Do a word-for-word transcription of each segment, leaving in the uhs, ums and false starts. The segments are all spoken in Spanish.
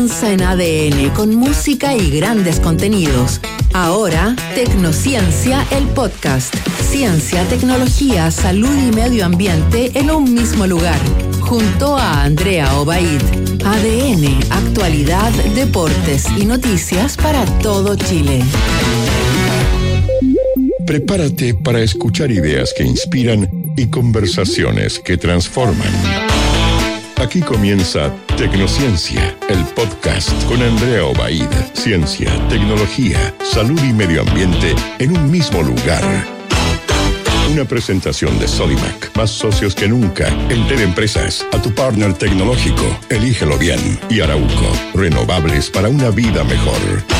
En A D N con música y grandes contenidos. Ahora, Tecnociencia, el podcast. Ciencia, tecnología, salud y medio ambiente en un mismo lugar. Junto a Andrea Obaid. A D N, actualidad, deportes y noticias para todo Chile. Prepárate para escuchar ideas que inspiran y conversaciones que transforman. Aquí comienza Tecnociencia, el podcast con Andrea Obaid. Ciencia, tecnología, salud y medio ambiente en un mismo lugar. Una presentación de Sodimac, más socios que nunca en Teleempresas, a tu partner tecnológico, elígelo bien. Y Arauco, renovables para una vida mejor.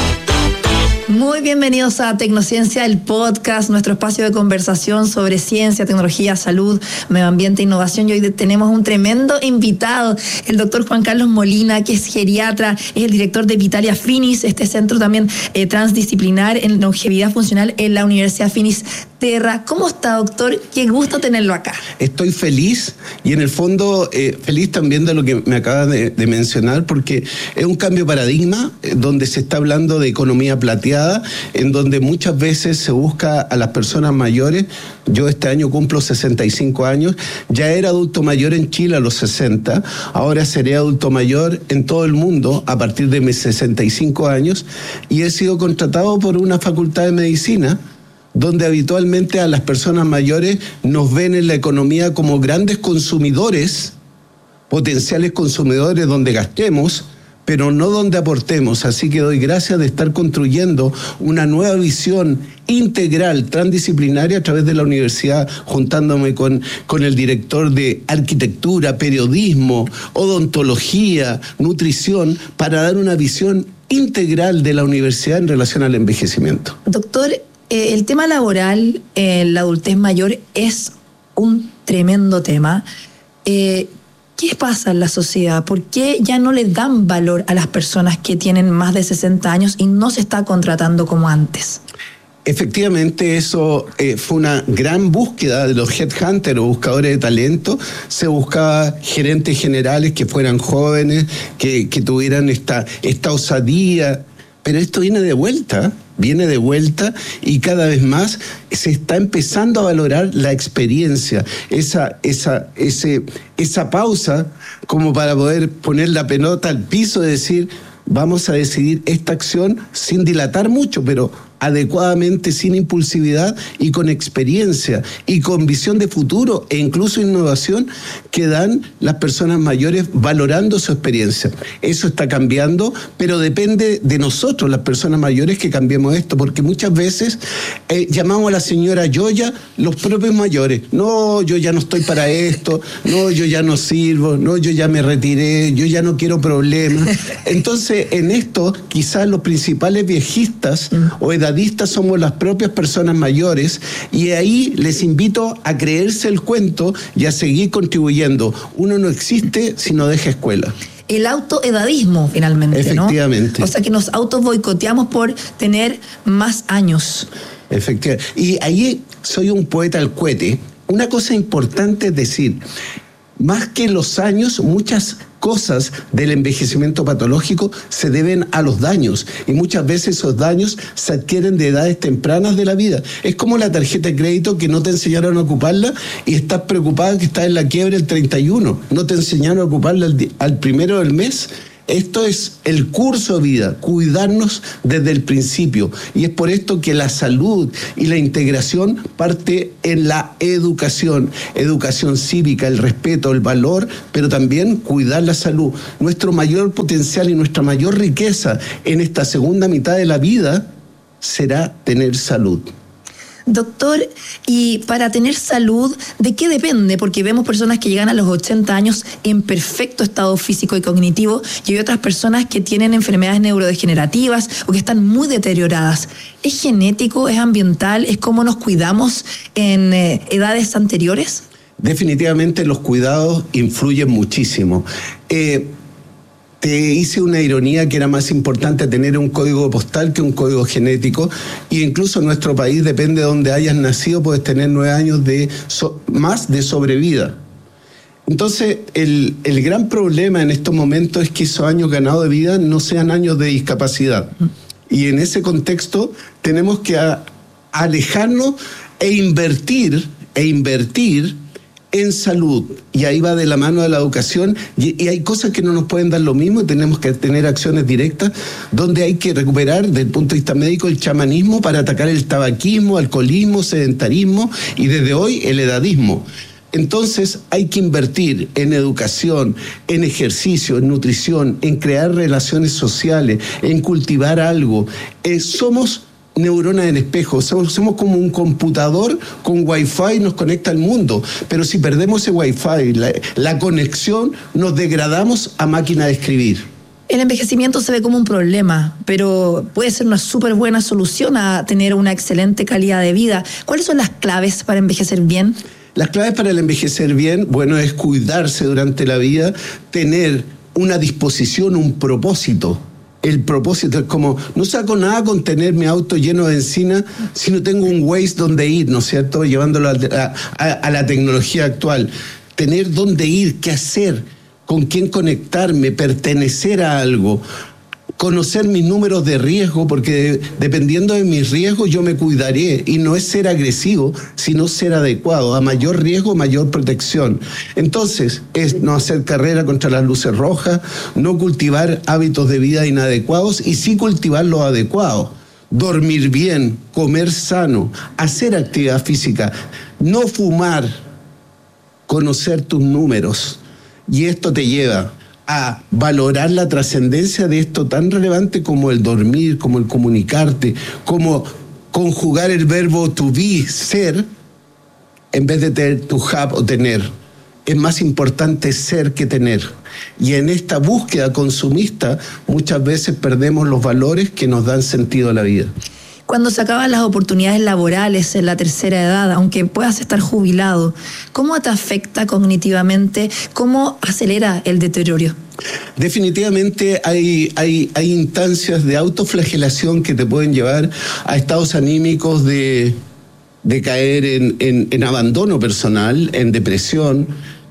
Muy bienvenidos a Tecnociencia, el podcast, nuestro espacio de conversación sobre ciencia, tecnología, salud, medio ambiente, innovación. Y hoy tenemos un tremendo invitado, el doctor Juan Carlos Molina, que es geriatra, es el director de Vitalia Finis, este centro también eh, transdisciplinar en longevidad funcional en la Universidad Finis Terra. ¿Cómo está, doctor? Qué gusto tenerlo acá. Estoy feliz y en el fondo eh, feliz también de lo que me acaba de, de mencionar, porque es un cambio de paradigma eh, donde se está hablando de economía plateada, en donde muchas veces se busca a las personas mayores. Yo este año cumplo sesenta y cinco años, ya era adulto mayor en Chile a los sesenta, ahora seré adulto mayor en todo el mundo a partir de mis sesenta y cinco años, y he sido contratado por una facultad de medicina donde habitualmente a las personas mayores nos ven en la economía como grandes consumidores, potenciales consumidores donde gastemos, pero no donde aportemos. Así que doy gracias de estar construyendo una nueva visión integral, transdisciplinaria a través de la universidad, juntándome con, con el director de arquitectura, periodismo, odontología, nutrición, para dar una visión integral de la universidad en relación al envejecimiento. Doctor, eh, el tema laboral en la adultez mayor es un tremendo tema. Eh, ¿Qué pasa en la sociedad? ¿Por qué ya no le dan valor a las personas que tienen más de sesenta años y no se está contratando como antes? Efectivamente, eso eh, fue una gran búsqueda de los headhunters o buscadores de talento. Se buscaba gerentes generales que fueran jóvenes, que, que tuvieran esta, esta osadía. Pero esto viene de vuelta, viene de vuelta y cada vez más se está empezando a valorar la experiencia, esa, esa, ese, esa pausa como para poder poner la pelota al piso y decir, vamos a decidir esta acción sin dilatar mucho, pero adecuadamente, sin impulsividad y con experiencia y con visión de futuro e incluso innovación que dan las personas mayores valorando su experiencia. Eso está cambiando, pero depende de nosotros, las personas mayores, que cambiemos esto, porque muchas veces eh, llamamos a la señora Yoya los propios mayores. No, yo ya no estoy para esto, no, yo ya no sirvo, no, yo ya me retiré, yo ya no quiero problemas. Entonces, en esto, quizás los principales viejistas o edadistas somos las propias personas mayores, y ahí les invito a creerse el cuento y a seguir contribuyendo. Uno no existe si no deja escuela. El autoedadismo, finalmente, Efectivamente. ¿no? O sea, que nos auto boicoteamos por tener más años. Efectivamente. Y ahí soy un poeta al cohete. Una cosa importante es decir, más que los años, muchas cosas del envejecimiento patológico se deben a los daños, y muchas veces esos daños se adquieren de edades tempranas de la vida. Es como la tarjeta de crédito que no te enseñaron a ocuparla y estás preocupada que estás en la quiebra el treinta y uno, no te enseñaron a ocuparla al, al primero del mes. Esto es el curso de vida, cuidarnos desde el principio. Y es por esto que la salud y la integración parte en la educación. Educación cívica, el respeto, el valor, pero también cuidar la salud. Nuestro mayor potencial y nuestra mayor riqueza en esta segunda mitad de la vida será tener salud. Doctor, y para tener salud, ¿de qué depende? Porque vemos personas que llegan a los ochenta años en perfecto estado físico y cognitivo, y hay otras personas que tienen enfermedades neurodegenerativas o que están muy deterioradas. ¿Es genético, es ambiental, es cómo nos cuidamos en eh, edades anteriores? Definitivamente los cuidados influyen muchísimo. Eh, Te hice una ironía que era más importante tener un código postal que un código genético, y incluso en nuestro país, depende de donde hayas nacido, puedes tener nueve años de so- más de sobrevida. Entonces, el, el gran problema en estos momentos es que esos años ganados de vida no sean años de discapacidad. Y en ese contexto tenemos que a, alejarnos e invertir, e invertir en salud. Y ahí va de la mano de la educación. Y, y hay cosas que no nos pueden dar lo mismo y tenemos que tener acciones directas donde hay que recuperar, desde el punto de vista médico, el chamanismo para atacar el tabaquismo, alcoholismo, sedentarismo y desde hoy el edadismo. Entonces hay que invertir en educación, en ejercicio, en nutrición, en crear relaciones sociales, en cultivar algo. Eh, somos neuronas en espejo, somos, somos como un computador con wifi, nos conecta al mundo, pero si perdemos ese wifi, la, la conexión, nos degradamos a máquina de escribir. El envejecimiento se ve como un problema, pero puede ser una súper buena solución a tener una excelente calidad de vida. ¿Cuáles son las claves para envejecer bien? Las claves para el envejecer bien, bueno, es cuidarse durante la vida, tener una disposición, un propósito. El propósito es como, no saco nada con tener mi auto lleno de encina si no tengo un Waze donde ir, ¿no es cierto? Llevándolo a, a, a la tecnología actual. Tener dónde ir, qué hacer, con quién conectarme, pertenecer a algo. Conocer mis números de riesgo, porque dependiendo de mis riesgos yo me cuidaré, y no es ser agresivo, sino ser adecuado. A mayor riesgo, mayor protección. Entonces, es no hacer carrera contra las luces rojas, no cultivar hábitos de vida inadecuados y sí cultivar los adecuados. Dormir bien, comer sano, hacer actividad física, no fumar, conocer tus números. Y esto te lleva a valorar la trascendencia de esto tan relevante como el dormir, como el comunicarte, como conjugar el verbo to be, ser, en vez de tener to have o tener. Es más importante ser que tener. Y en esta búsqueda consumista muchas veces perdemos los valores que nos dan sentido a la vida. Cuando se acaban las oportunidades laborales en la tercera edad, aunque puedas estar jubilado, ¿cómo te afecta cognitivamente? ¿Cómo acelera el deterioro? Definitivamente hay, hay, hay instancias de autoflagelación que te pueden llevar a estados anímicos de, de caer en, en, en abandono personal, en depresión,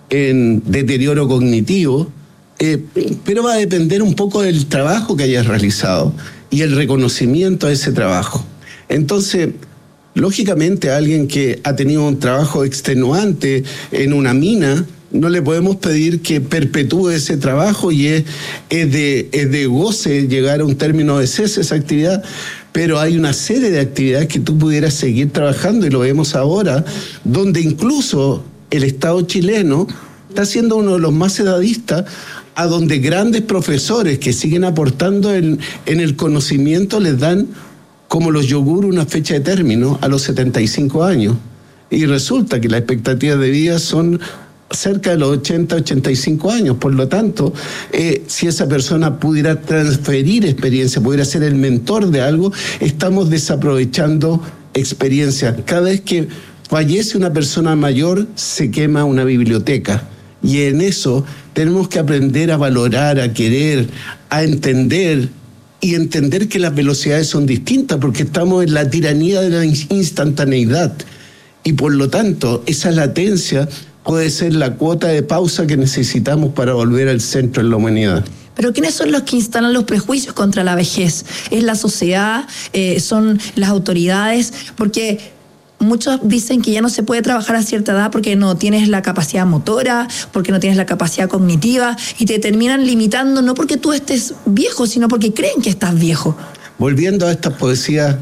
en deterioro cognitivo, eh, pero va a depender un poco del trabajo que hayas realizado y el reconocimiento a ese trabajo. Entonces, lógicamente a alguien que ha tenido un trabajo extenuante en una mina, no le podemos pedir que perpetúe ese trabajo y es, es, de, es de goce llegar a un término de cese esa actividad, pero hay una serie de actividades que tú pudieras seguir trabajando y lo vemos ahora, donde incluso el Estado chileno está siendo uno de los más edadistas, a donde grandes profesores que siguen aportando en, en el conocimiento les dan, como los yogur, una fecha de término a los setenta y cinco años. Y resulta que las expectativas de vida son cerca de los ochenta, ochenta y cinco años. Por lo tanto, eh, si esa persona pudiera transferir experiencia, pudiera ser el mentor de algo, estamos desaprovechando experiencia. Cada vez que fallece una persona mayor, se quema una biblioteca. Y en eso tenemos que aprender a valorar, a querer, a entender y entender que las velocidades son distintas porque estamos en la tiranía de la instantaneidad. Y por lo tanto, esa latencia puede ser la cuota de pausa que necesitamos para volver al centro de la humanidad. Pero ¿quiénes son los que instalan los prejuicios contra la vejez? ¿Es la sociedad? Eh, ¿Son las autoridades? Porque muchos dicen que ya no se puede trabajar a cierta edad porque no tienes la capacidad motora, porque no tienes la capacidad cognitiva y te terminan limitando no porque tú estés viejo, sino porque creen que estás viejo. Volviendo a estas poesías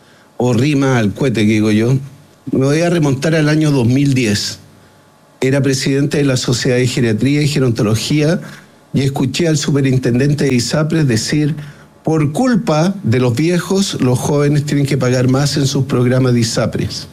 o rimas al cohete que digo yo, me voy a remontar al año dos mil diez. Era presidente de la Sociedad de Geriatría y Gerontología y escuché al superintendente de ISAPRES decir: por culpa de los viejos, los jóvenes tienen que pagar más en sus programas de ISAPRES.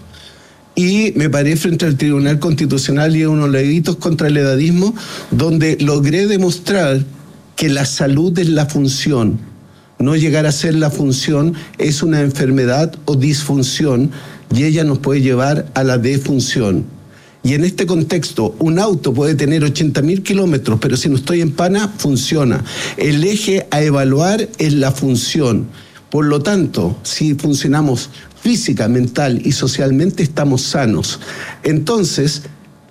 Y me paré frente al Tribunal Constitucional y unos levitos contra el edadismo, donde logré demostrar que la salud es la función. No llegar a ser la función es una enfermedad o disfunción y ella nos puede llevar a la defunción. Y en este contexto, un auto puede tener ochenta mil kilómetros, pero si no estoy en pana, funciona. El eje a evaluar es la función. Por lo tanto, si funcionamos física, mental y socialmente, estamos sanos. Entonces,